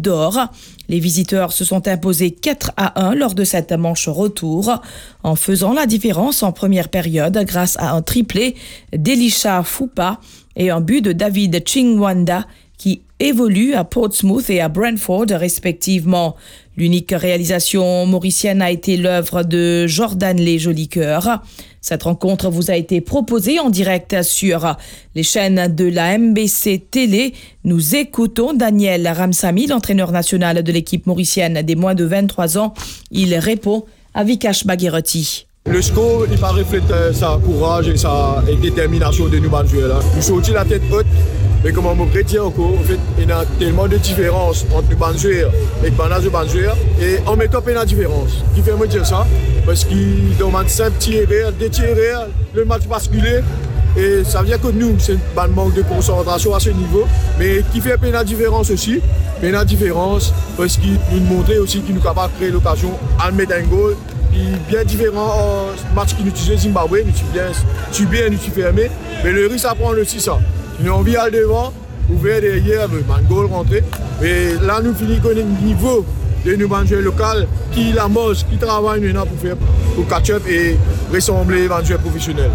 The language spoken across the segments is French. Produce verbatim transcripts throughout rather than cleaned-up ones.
d'Or. Les visiteurs se sont imposés quatre à un lors de cette manche retour, en faisant la différence en première période grâce à un triplé d'Elisha Fupa et un but de David Chingwanda qui évolue à Portsmouth et à Brentford respectivement. L'unique réalisation mauricienne a été l'œuvre de Jordan Les Jolicoeurs. Cette rencontre vous a été proposée en direct sur les chaînes de la M B C Télé. Nous écoutons Daniel Ramsamy, l'entraîneur national de l'équipe mauricienne des moins de vingt-trois ans. Il répond à Vikash Bagherati. Le score, il va refléter sa courage et sa et détermination de nous jouer là. Nous sortis la tête haute, mais comme on me dit encore, en fait, il y a tellement de différences entre nous banjouer et les banjouer et on met top la différence. Qui fait me dire ça? Parce qu'il demande simple tirer, détirer, le match basculé. Et ça veut dire que nous, c'est un manque de concentration à ce niveau, mais qui fait la différence aussi. Mais la différence, parce qu'il nous montrait aussi qu'il nous est capable de créer l'occasion à mettre un goal. Bien différent au match qui nous utilisait Zimbabwe, nous sommes bien, tu bien, nous sommes fermés, mais le risque à prendre aussi ça. Nous avons envie d'aller devant, ouvert derrière, le goal rentré. Et là, nous finissons avec un niveau de nous manger local qui la mange, qui travaille maintenant pour faire pour catch-up et ressembler à un joueur professionnel.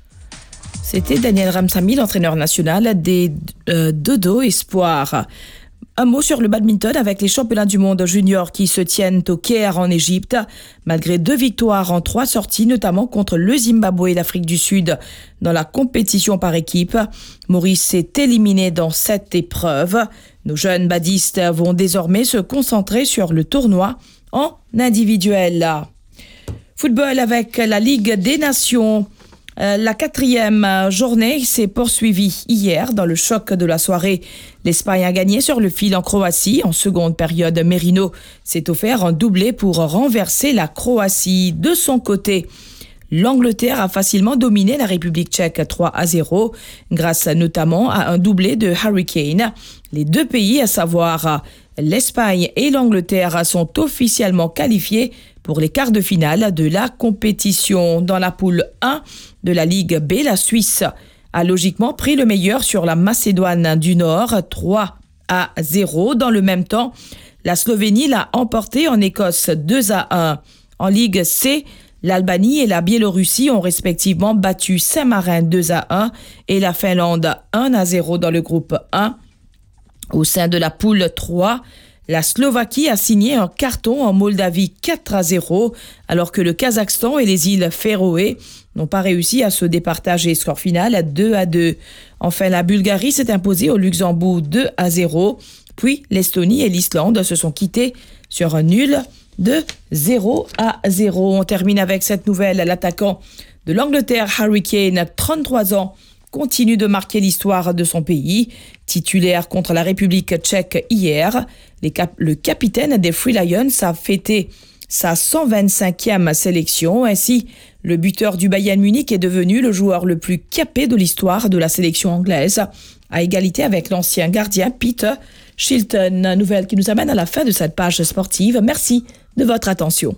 C'était Daniel Ramsamy, l'entraîneur national des euh, Dodo Espoirs. Un mot sur le badminton avec les championnats du monde junior qui se tiennent au Caire en Égypte. Malgré deux victoires en trois sorties, notamment contre le Zimbabwe et l'Afrique du Sud dans la compétition par équipe, Maurice s'est éliminé dans cette épreuve. Nos jeunes badistes vont désormais se concentrer sur le tournoi en individuel. Football avec la Ligue des Nations. La quatrième journée s'est poursuivie hier dans le choc de la soirée. L'Espagne a gagné sur le fil en Croatie. En seconde période, Merino s'est offert un doublé pour renverser la Croatie. De son côté, l'Angleterre a facilement dominé la République tchèque trois à zéro, grâce notamment à un doublé de Harry Kane. Les deux pays, à savoir l'Espagne et l'Angleterre, sont officiellement qualifiés pour les quarts de finale de la compétition. Dans la poule un de la Ligue B, la Suisse a logiquement pris le meilleur sur la Macédoine du Nord, trois à zéro. Dans le même temps, la Slovénie l'a emporté en Écosse deux à un. En Ligue C, l'Albanie et la Biélorussie ont respectivement battu Saint-Marin deux à un et la Finlande un à zéro dans le groupe un. Au sein de la poule trois, la Slovaquie a signé un carton en Moldavie quatre à zéro, alors que le Kazakhstan et les îles Féroé n'ont pas réussi à se départager. Score final à deux à deux. Enfin, la Bulgarie s'est imposée au Luxembourg deux à zéro. Puis, l'Estonie et l'Islande se sont quittés sur un nul de zéro à zéro. On termine avec cette nouvelle. L'attaquant de l'Angleterre, Harry Kane, trente-trois ans, continue de marquer l'histoire de son pays. Titulaire contre la République tchèque hier, les cap- le capitaine des Free Lions a fêté sa cent vingt-cinquième sélection. Ainsi, le buteur du Bayern Munich est devenu le joueur le plus capé de l'histoire de la sélection anglaise, à égalité avec l'ancien gardien Peter Shilton. Nouvelle qui nous amène à la fin de cette page sportive. Merci de votre attention.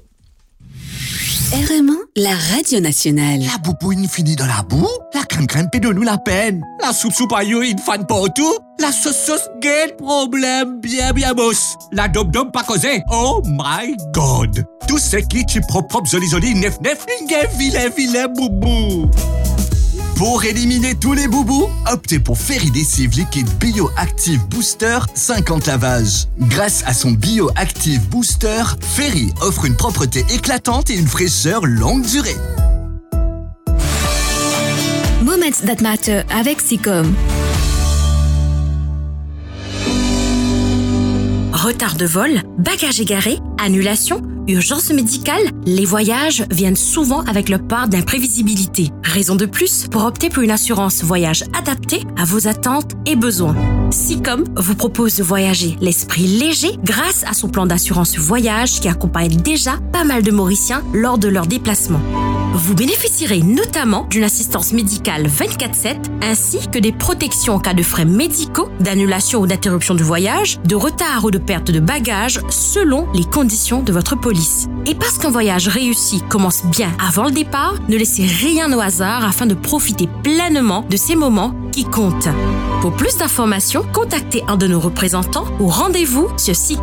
R M un, la radio nationale. La boubouine finit dans la boue, la crème-crème paie de nous la peine. La soupe-soupe aïe, une fan partout. La sauce-sauce gueule, problème bien bien boss. La dom-dom pas causé, oh my god. Tout ce qui tu propre joli joli nef nef, un vilain vilain boubou. Pour éliminer tous les boubous, optez pour Ferry Lessive Liquide Bioactive Booster cinquante lavages. Grâce à son Bioactive Booster, Ferry offre une propreté éclatante et une fraîcheur longue durée. Moments that matter avec Sicom. Retard de vol, bagages égarés, annulation, urgence médicale, les voyages viennent souvent avec leur part d'imprévisibilité. Raison de plus pour opter pour une assurance voyage adaptée à vos attentes et besoins. Sicom vous propose de voyager l'esprit léger grâce à son plan d'assurance voyage qui accompagne déjà pas mal de Mauriciens lors de leurs déplacements. Vous bénéficierez notamment d'une assistance médicale vingt-quatre sept ainsi que des protections en cas de frais médicaux, d'annulation ou d'interruption de voyage, de retard ou de perte de bagages selon les conditions de votre police. Et parce qu'un voyage réussi commence bien avant le départ, ne laissez rien au hasard afin de profiter pleinement de ces moments qui comptent. Pour plus d'informations, contactez un de nos représentants ou rendez-vous sur site